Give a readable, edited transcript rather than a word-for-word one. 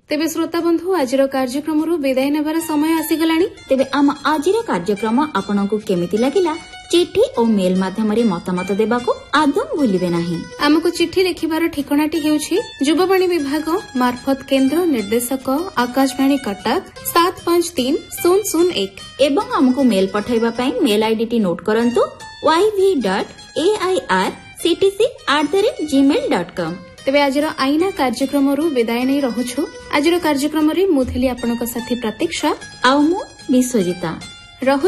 तेबे श्रोता बंधु आज कार्यक्रम विदाय नेबार समय आसीगलानी। तेबे आम आज कार्यक्रम आपनको केमिति लागिला चिठी और मेल माध्यम मतामत देबाको आदौ भूलिबे नाही। आमको चिठी लिखिबार ठिकानाटी हेउछि युववाणी विभाग मार्फत केंद्र निर्देशक आकाशवाणी कटक 753001 एवं आमको मेल पठाइबा पई मेल आईडी नोट करंतु yv.airctc@gmail.com। तेबे आज आईना कार्यक्रम विदाय नहीं रहुछु। आज कार्यक्रम मुथिली आपनक साथी प्रतीक्षा आउ मु विश्वजिता।